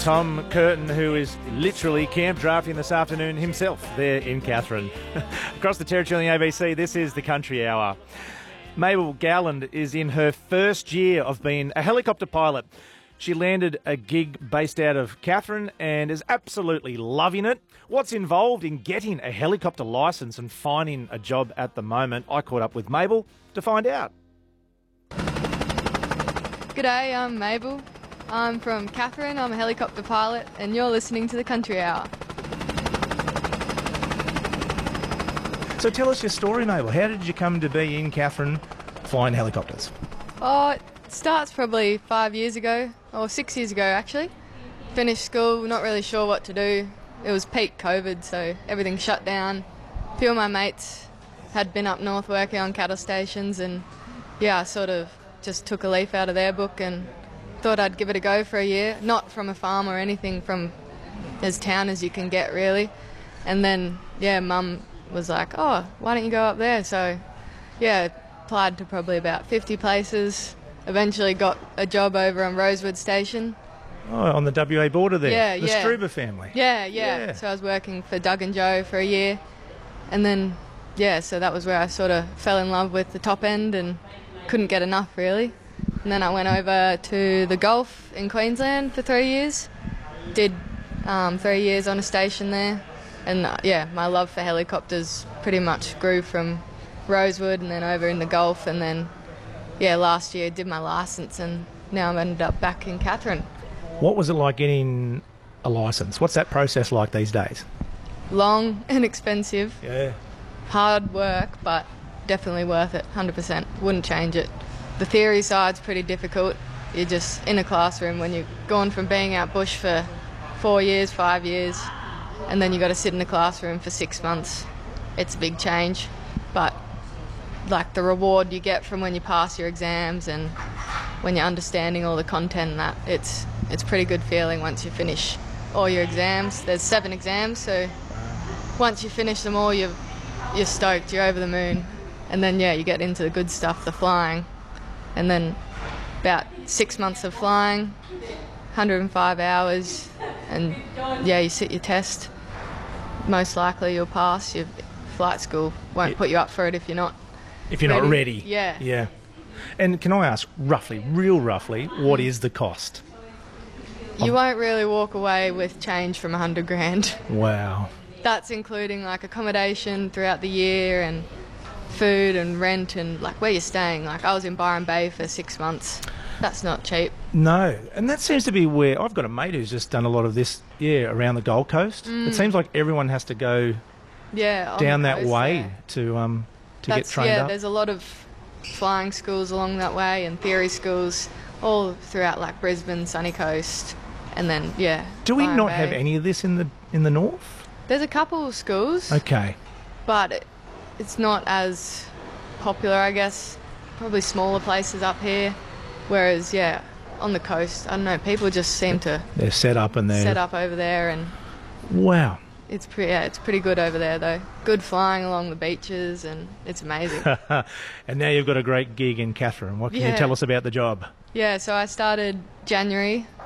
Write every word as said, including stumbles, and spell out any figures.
Tom Curtin, who is literally camp drafting this afternoon himself there in Katherine. Across the territory on the A B C, this is the Country Hour. Mabel Gowland is in her first year of being a helicopter pilot. She landed a gig based out of Katherine and is absolutely loving it. What's involved in getting a helicopter licence and finding a job at the moment? I caught up with Mabel to find out. G'day, I'm Mabel. I'm from Katherine, I'm a helicopter pilot, and you're listening to the Country Hour. So tell us your story, Mabel. How did you come to be in Katherine flying helicopters? Oh, it starts probably five years ago, or six years ago actually. Finished school, not really sure what to do. It was peak COVID, so everything shut down. A few of my mates had been up north working on cattle stations, and yeah, I sort of just took a leaf out of their book and thought I'd give it a go for a year. Not from a farm or anything, from as town as you can get really. And then, yeah, Mum was like, oh, why don't you go up there? So, yeah, applied to probably about fifty places. Eventually got a job over on Rosewood Station. Oh, on the W A border there. Yeah, the yeah. Struber family. Yeah, yeah, yeah. So I was working for Doug and Joe for a year. And then, yeah, so that was where I sort of fell in love with the top end and couldn't get enough really. And then I went over to the Gulf in Queensland for three years. Did um, three years on a station there. And uh, yeah, my love for helicopters pretty much grew from Rosewood and then over in the Gulf. And then, yeah, last year did my licence and now I've ended up back in Katherine. What was it like getting a licence? What's that process like these days? Long and expensive. Yeah. Hard work, but definitely worth it, one hundred percent. Wouldn't change it. The theory side's pretty difficult. You're just in a classroom when you've gone from being out bush for four years, five years, and then you've got to sit in a classroom for six months. It's a big change, but like the reward you get from when you pass your exams and when you're understanding all the content and that, it's it's a pretty good feeling once you finish all your exams. There's seven exams, so once you finish them all, you're, you're stoked, you're over the moon. And then, yeah, you get into the good stuff, the flying. And then about six months of flying, one hundred five hours, and yeah, you sit your test. Most likely you'll pass. Your flight school won't Yeah. put you up for it if you're not If you're ready. not ready. Yeah. Yeah. And can I ask, roughly, real roughly, what is the cost? You won't really walk away with change from a hundred grand. Wow. That's including like accommodation throughout the year and food and rent and like where you're staying. Like I was in Byron Bay for six months. That's not cheap. No, and that seems to be where I've got a mate who's just done a lot of this, yeah, around the Gold Coast. Mm. It seems like everyone has to go Yeah, on down the that coast, way yeah. to um to That's, get trained yeah, up. there's a lot of flying schools along that way and theory schools all throughout like Brisbane, Sunny Coast, and then yeah. Do we Byron not Bay. have any of this in the in the north? There's a couple of schools, Okay. but it, it's not as popular, I guess. Probably smaller places up here, whereas yeah, on the coast, I don't know, people just seem to They're set up and they're set up over there, and wow. it's pretty yeah, it's pretty good over there though. Good flying along the beaches, and it's amazing. And now you've got a great gig in Katherine. What can you Yeah. tell us about the job? Yeah, so I started January